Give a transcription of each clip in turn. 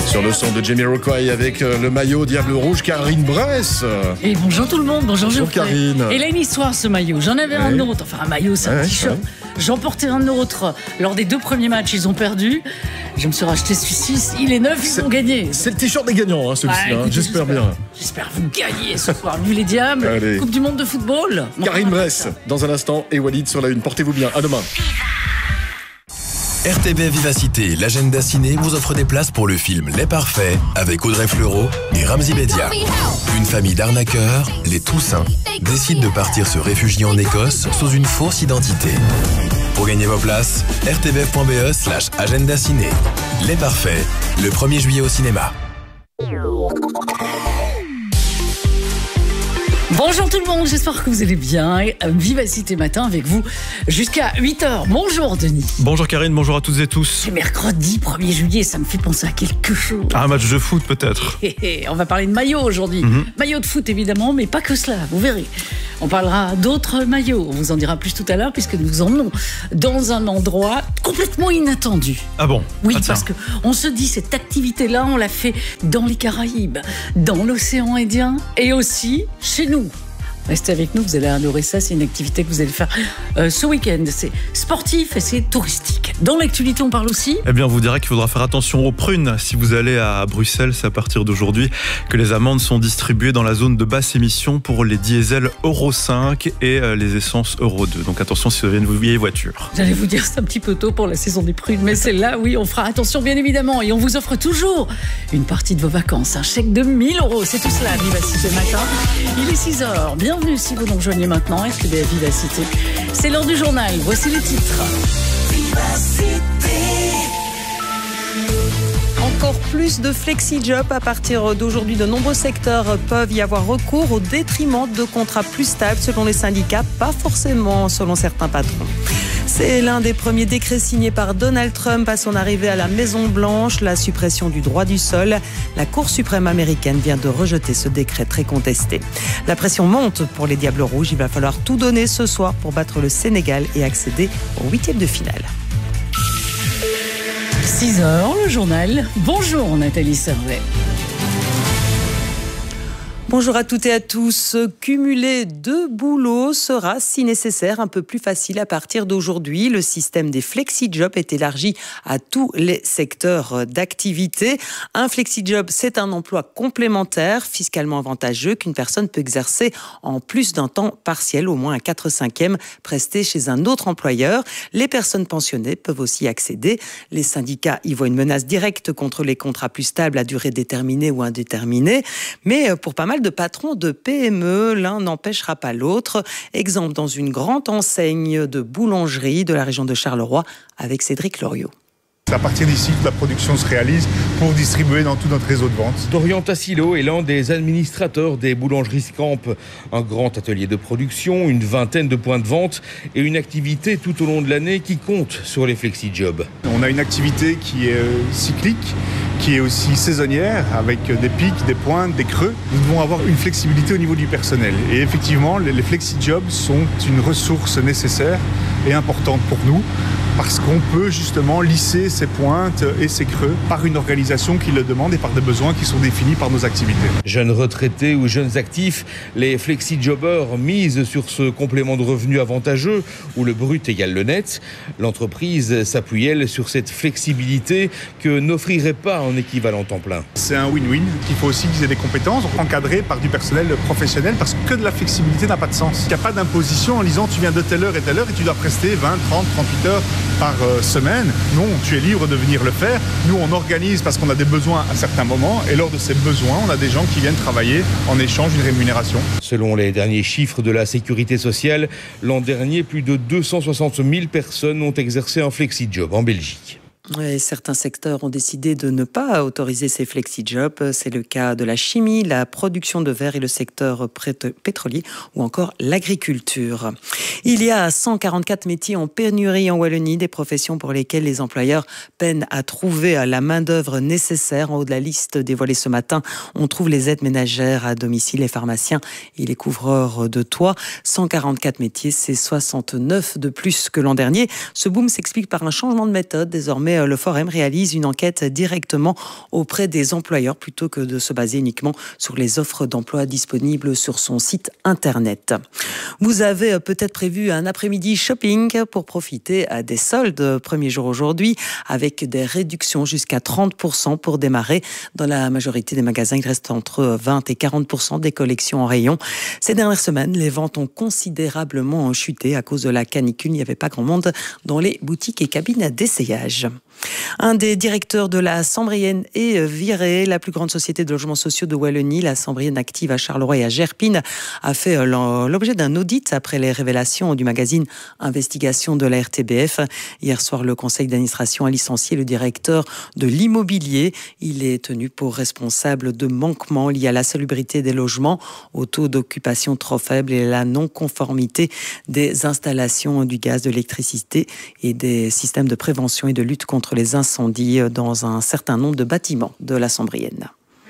Sur le son de Jamiroquai avec le maillot Diable Rouge, Karine Bress. Et bonjour tout le monde, bonjour Karine. Et là une histoire ce maillot, j'en avais un autre, enfin un maillot c'est un t-shirt. J'en portais un autre lors des 2 premiers matchs, ils ont perdu. Je me suis racheté celui-ci, il est neuf, ils ont gagné. C'est le t-shirt des gagnants, celui-ci, j'espère bien. J'espère vous gagner ce soir, vu les diables. Allez. Coupe du monde de football. Karine Bress, dans un instant, et Walid sur la une. Portez-vous bien, à demain. RTB Vivacité, l'agenda ciné vous offre des places pour le film Les Parfaits avec Audrey Fleurot et Ramzy Bedia. Une famille d'arnaqueurs, les Toussaint, décide de partir se réfugier en Écosse sous une fausse identité. Pour gagner vos places, rtbf.be/agenda ciné. Les Parfaits, le 1er juillet au cinéma. Bonjour tout le monde, j'espère que vous allez bien. Vivacité matin avec vous jusqu'à 8h. Bonjour Denis. Bonjour Karine, bonjour à toutes et tous. C'est mercredi 1er juillet, ça me fait penser à quelque chose. Un match de foot peut-être. On va parler de maillot aujourd'hui. Maillot de foot évidemment, mais pas que cela, vous verrez. On parlera d'autres maillots, on vous en dira plus tout à l'heure puisque nous vous emmenons dans un endroit complètement inattendu. Ah bon? Oui, parce qu'on se dit cette activité-là, on l'a fait dans les Caraïbes, dans l'océan Indien et aussi chez nous. Restez avec nous, vous allez adorer ça. C'est une activité que vous allez faire ce week-end. C'est sportif et c'est touristique. Dans l'actualité, on parle aussi... Eh bien, on vous dira qu'il faudra faire attention aux prunes. Si vous allez à Bruxelles, c'est à partir d'aujourd'hui que les amendes sont distribuées dans la zone de basse émission pour les diesels Euro 5 et les essences Euro 2. Donc attention si vous avez une vieille voiture. J'allais vous dire, c'est un petit peu tôt pour la saison des prunes, mais celle-là, oui, on fera attention bien évidemment. Et on vous offre toujours une partie de vos vacances, un chèque de 1 000 €. C'est tout cela, Vivacité matin. Il est 6h. Bienvenue si vous nous rejoignez maintenant. RTB Vivacité. C'est l'heure du journal. Voici les titres. Encore plus de flexi-job à partir d'aujourd'hui. De nombreux secteurs peuvent y avoir recours au détriment de contrats plus stables selon les syndicats, pas forcément selon certains patrons. C'est l'un des premiers décrets signés par Donald Trump à son arrivée à la Maison-Blanche, la suppression du droit du sol. La Cour suprême américaine vient de rejeter ce décret très contesté. La pression monte pour les Diables Rouges. Il va falloir tout donner ce soir pour battre le Sénégal et accéder au 8e de finale. 6h, le journal. Bonjour Nathalie Servet. Bonjour à toutes et à tous. Cumuler 2 boulots sera, si nécessaire, un peu plus facile à partir d'aujourd'hui. Le système des flexi-jobs est élargi à tous les secteurs d'activité. Un flexi-job, c'est un emploi complémentaire, fiscalement avantageux, qu'une personne peut exercer en plus d'un temps partiel, au moins un 4/5e, presté chez un autre employeur. Les personnes pensionnées peuvent aussi y accéder. Les syndicats y voient une menace directe contre les contrats plus stables à durée déterminée ou indéterminée. Mais pour pas mal de patrons de PME, l'un n'empêchera pas l'autre. Exemple dans une grande enseigne de boulangerie de la région de Charleroi avec Cédric Loriot. C'est à partir d'ici que la production se réalise pour distribuer dans tout notre réseau de vente. Dorian Tassilo est l'un des administrateurs des boulangeries Scamp. Un grand atelier de production, une vingtaine de points de vente et une activité tout au long de l'année qui compte sur les flexi-jobs. On a une activité qui est cyclique, qui est aussi saisonnière, avec des pics, des pointes, des creux. Nous devons avoir une flexibilité au niveau du personnel. Et effectivement, les flexi-jobs sont une ressource nécessaire et importante pour nous, parce qu'on peut justement lisser ces pointes et ces creux par une organisation qui le demande et par des besoins qui sont définis par nos activités. Jeunes retraités ou jeunes actifs, les flexi-jobbers misent sur ce complément de revenu avantageux où le brut égale le net. L'entreprise s'appuie, elle, sur cette flexibilité que n'offrirait pas un équivalent temps plein. C'est un win-win. Il faut aussi qu'ils aient des compétences encadrées par du personnel professionnel, parce que de la flexibilité n'a pas de sens. Il n'y a pas d'imposition en disant tu viens de telle heure et tu dois prester 20, 30, 38 heures par semaine. Non, tu es libre de venir le faire. Nous, on organise parce qu'on a des besoins à certains moments et lors de ces besoins, on a des gens qui viennent travailler en échange d'une rémunération. Selon les derniers chiffres de la Sécurité sociale, l'an dernier, plus de 260 000 personnes ont exercé un flexi-job en Belgique. Et certains secteurs ont décidé de ne pas autoriser ces flexi-jobs. C'est le cas de la chimie, la production de verre et le secteur pétrolier ou encore l'agriculture. Il y a 144 métiers en pénurie en Wallonie, des professions pour lesquelles les employeurs peinent à trouver la main-d'œuvre nécessaire. En haut de la liste dévoilée ce matin, on trouve les aides ménagères à domicile, les pharmaciens et les couvreurs de toit. 144 métiers, c'est 69 de plus que l'an dernier. Ce boom s'explique par un changement de méthode. Désormais, mais le Forum réalise une enquête directement auprès des employeurs plutôt que de se baser uniquement sur les offres d'emploi disponibles sur son site internet. Vous avez peut-être prévu un après-midi shopping pour profiter des soldes. Premier jour aujourd'hui avec des réductions jusqu'à 30% pour démarrer. Dans la majorité des magasins, il reste entre 20 et 40% des collections en rayon. Ces dernières semaines, les ventes ont considérablement chuté à cause de la canicule. Il n'y avait pas grand monde dans les boutiques et cabines d'essayage. Un des directeurs de la Sambrienne est viré. La plus grande société de logements sociaux de Wallonie, la Sambrienne active à Charleroi et à Gerpine, a fait l'objet d'un audit après les révélations du magazine Investigation de la RTBF. Hier soir, le conseil d'administration a licencié le directeur de l'immobilier. Il est tenu pour responsable de manquements liés à la salubrité des logements, au taux d'occupation trop faible et à la non-conformité des installations du gaz, de l'électricité et des systèmes de prévention et de lutte contre les incendies dans un certain nombre de bâtiments de la Sambrienne.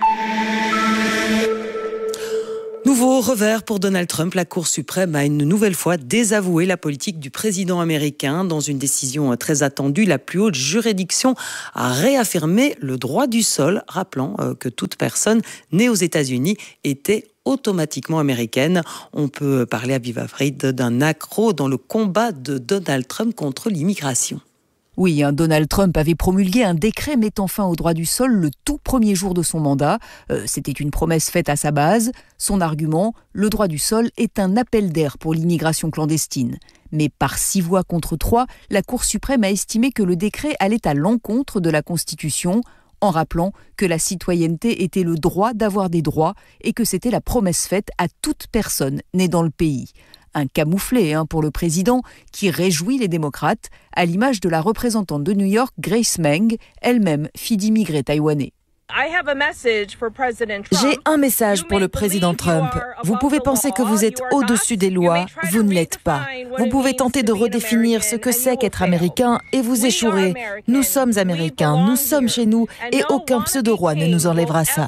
Nouveau revers pour Donald Trump. La Cour suprême a une nouvelle fois désavoué la politique du président américain. Dans une décision très attendue, la plus haute juridiction a réaffirmé le droit du sol, rappelant que toute personne née aux États-Unis était automatiquement américaine. On peut parler à vive voix d'un accro dans le combat de Donald Trump contre l'immigration. Oui, Donald Trump avait promulgué un décret mettant fin au droit du sol le tout premier jour de son mandat. C'était une promesse faite à sa base. Son argument, le droit du sol est un appel d'air pour l'immigration clandestine. Mais par 6 voix contre 3, la Cour suprême a estimé que le décret allait à l'encontre de la Constitution, en rappelant que la citoyenneté était le droit d'avoir des droits et que c'était la promesse faite à toute personne née dans le pays. Un camouflet pour le président qui réjouit les démocrates, à l'image de la représentante de New York, Grace Meng, elle-même fille d'immigrés taïwanais. J'ai un message pour le président Trump. Vous pouvez penser que vous êtes au-dessus des lois, vous ne l'êtes pas. Vous pouvez tenter de redéfinir ce que c'est qu'être américain et vous échouerez. Nous sommes américains, nous sommes chez nous et aucun pseudo-roi ne nous enlèvera ça.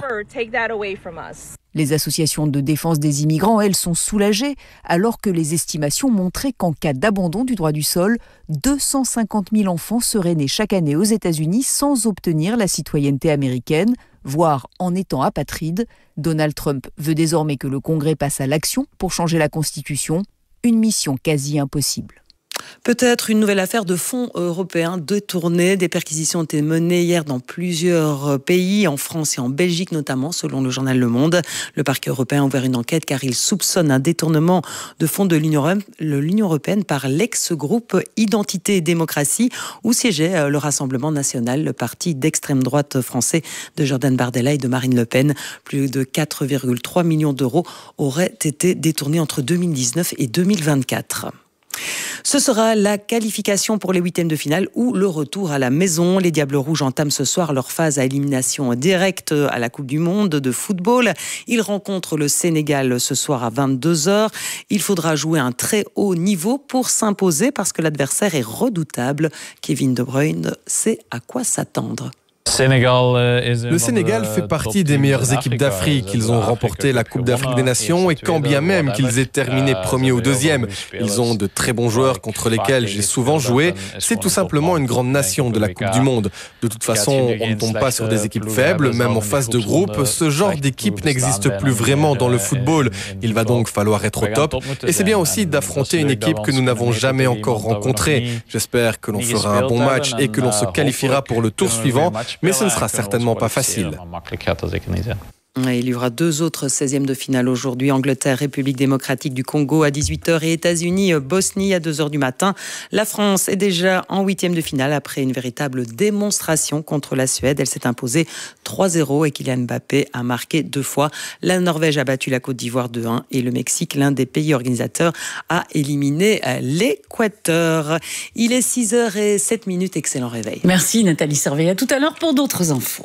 Les associations de défense des immigrants, elles, sont soulagées, alors que les estimations montraient qu'en cas d'abandon du droit du sol, 250 000 enfants seraient nés chaque année aux États-Unis sans obtenir la citoyenneté américaine, voire en étant apatrides. Donald Trump veut désormais que le Congrès passe à l'action pour changer la Constitution, une mission quasi impossible. Peut-être une nouvelle affaire de fonds européens détournés. Des perquisitions ont été menées hier dans plusieurs pays, en France et en Belgique notamment, selon le journal Le Monde. Le parquet européen a ouvert une enquête car il soupçonne un détournement de fonds de l'Union européenne par l'ex-groupe Identité et Démocratie, où siégeait le Rassemblement national, le parti d'extrême droite français de Jordan Bardella et de Marine Le Pen. Plus de 4,3 millions d'euros auraient été détournés entre 2019 et 2024. Ce sera la qualification pour les huitièmes de finale ou le retour à la maison. Les Diables Rouges entament ce soir leur phase à élimination directe à la Coupe du Monde de football. Ils rencontrent le Sénégal ce soir à 22h. Il faudra jouer un très haut niveau pour s'imposer parce que l'adversaire est redoutable. Kevin De Bruyne sait à quoi s'attendre. Le Sénégal fait partie des meilleures équipes d'Afrique. Ils ont remporté la Coupe d'Afrique des Nations et quand bien même qu'ils aient terminé premier ou deuxième, ils ont de très bons joueurs contre lesquels j'ai souvent joué. C'est tout simplement une grande nation de la Coupe du Monde. De toute façon, on ne tombe pas sur des équipes faibles, même en phase de groupe. Ce genre d'équipe n'existe plus vraiment dans le football. Il va donc falloir être au top. Et c'est bien aussi d'affronter une équipe que nous n'avons jamais encore rencontrée. J'espère que l'on fera un bon match et que l'on se qualifiera pour le tour suivant. Mais ce ne sera certainement pas facile. Il y aura 2 autres 16e de finale aujourd'hui. Angleterre, République démocratique du Congo à 18h et États-Unis, Bosnie à 2h du matin. La France est déjà en 8e de finale après une véritable démonstration contre la Suède. Elle s'est imposée 3-0 et Kylian Mbappé a marqué 2 fois. La Norvège a battu la Côte d'Ivoire 2-1 et le Mexique, l'un des pays organisateurs, a éliminé l'Équateur. Il est 6h07. Excellent réveil. Merci Nathalie Servet. À tout à l'heure pour d'autres infos.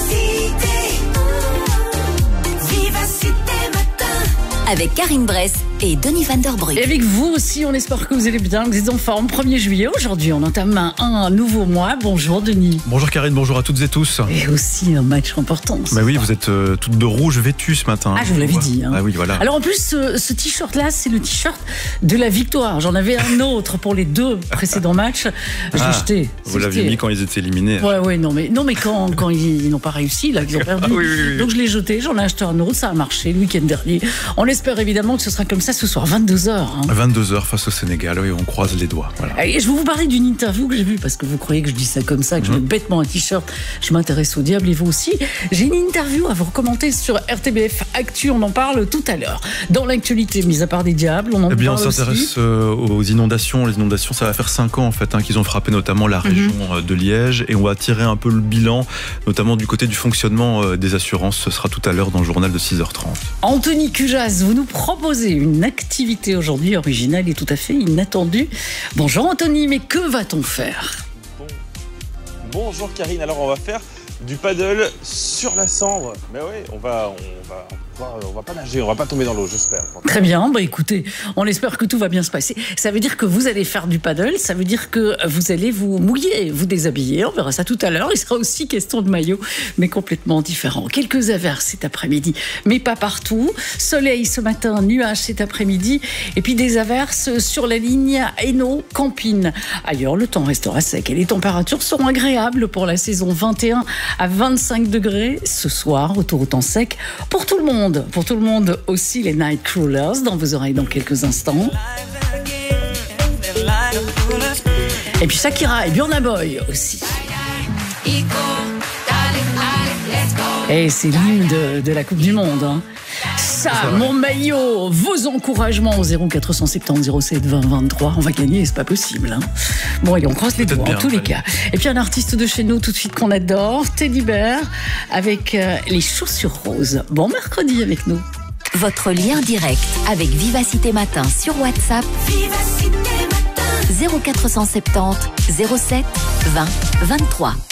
Avec Karine Bress. et Denis Van Der Brugge. Et avec vous aussi, on espère que vous allez bien, que vous êtes en forme. 1er juillet, aujourd'hui, on entame un nouveau mois. Bonjour Denis. Bonjour Karine, bonjour à toutes et tous. Et aussi un match important. Bah oui, vous êtes toutes de rouge vêtues ce matin. Ah, je vous l'avais dit. Ah oui, voilà. Alors en plus, ce t-shirt-là, c'est le t-shirt de la victoire. J'en avais un autre pour les 2 précédents matchs. Je l'ai jeté. Vous l'aviez mis quand ils étaient éliminés. Ouais, non mais quand ils n'ont pas réussi, là, qu'ils ont perdu. Oui. Donc je l'ai jeté, j'en ai acheté un autre, ça a marché le week-end dernier. On espère évidemment que ce sera comme ça ce soir, 22h. 22h face au Sénégal, oui, on croise les doigts. Voilà. Et je vais vous parler d'une interview que j'ai vue, parce que vous croyez que je dis ça comme ça, que je mets bêtement un t-shirt, je m'intéresse au diable et vous aussi. J'ai une interview à vous recommander sur RTBF Actu, on en parle tout à l'heure. Dans l'actualité, mis à part des diables, on en parle on s'intéresse aux inondations. Les inondations, ça va faire 5 ans en fait, qu'ils ont frappé notamment la région de Liège, et on va tirer un peu le bilan, notamment du côté du fonctionnement des assurances. Ce sera tout à l'heure dans le journal de 6h30. Anthony Cujas, vous nous proposez une activité aujourd'hui originale et tout à fait inattendue. Bonjour Anthony, mais que va-t-on faire ? Bonjour Karine, alors on va faire du paddle sur la Sambre. Mais oui, on va pas nager, on va pas tomber dans l'eau, j'espère. Très bien, écoutez, on espère que tout va bien se passer. Ça veut dire que vous allez faire du paddle, ça veut dire que vous allez vous mouiller, vous déshabiller, on verra ça tout à l'heure. Il sera aussi question de maillot, mais complètement différent. Quelques averses cet après-midi, mais pas partout. Soleil ce matin, nuages cet après-midi, et puis des averses sur la ligne Hainaut-Campine. Ailleurs, le temps restera sec et les températures seront agréables pour la saison 21 à 25 degrés ce soir, retour au temps sec pour tout le monde. Pour tout le monde aussi, les Night Crawlers dans vos oreilles dans quelques instants. Et puis Shakira et Burna Boy aussi. Et c'est l'hymne de la Coupe du Monde. Ça, mon maillot, vos encouragements au 0470 07 20 23. On va gagner, c'est pas possible. Bon, allez, on croise les doigts en tous les cas. Et puis un artiste de chez nous tout de suite qu'on adore, Teddy Bear, avec les chaussures roses. Bon mercredi avec nous. Votre lien direct avec Vivacité Matin sur WhatsApp. Vivacité Matin. 0470 07 20 23.